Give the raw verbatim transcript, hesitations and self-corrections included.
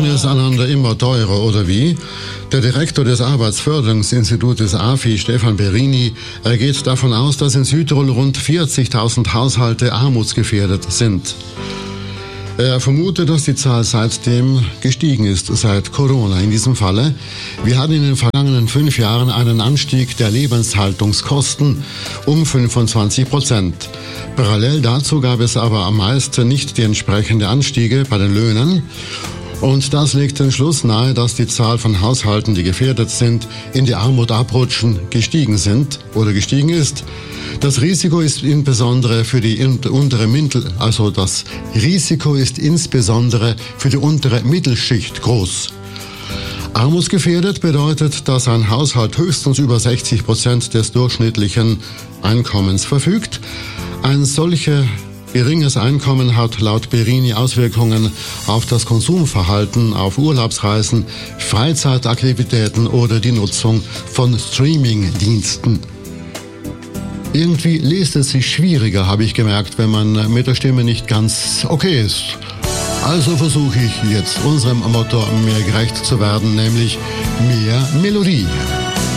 machen es einander immer teurer, oder wie? Der Direktor des Arbeitsförderungsinstitutes A F I, Stefan Berini, er geht davon aus, dass in Südtirol rund vierzigtausend Haushalte armutsgefährdet sind. Er vermutet, dass die Zahl seitdem gestiegen ist, seit Corona in diesem Falle. Wir hatten in den vergangenen fünf Jahren einen Anstieg der Lebenshaltungskosten um fünfundzwanzig Prozent. Parallel dazu gab es aber am meisten nicht die entsprechenden Anstiege bei den Löhnen. Und das legt den Schluss nahe, dass die Zahl von Haushalten, die gefährdet sind, in die Armut abrutschen, gestiegen sind oder gestiegen ist. Das Risiko ist insbesondere für die untere Mittel, also das Risiko ist insbesondere für die untere Mittelschicht groß. Armutsgefährdet bedeutet, dass ein Haushalt höchstens über sechzig Prozent des durchschnittlichen Einkommens verfügt. Ein solcher geringes Einkommen hat laut Berini Auswirkungen auf das Konsumverhalten, auf Urlaubsreisen, Freizeitaktivitäten oder die Nutzung von Streamingdiensten. Irgendwie liest es sich schwieriger, habe ich gemerkt, wenn man mit der Stimme nicht ganz okay ist. Also versuche ich jetzt unserem Motto mehr gerecht zu werden, nämlich mehr Melodie.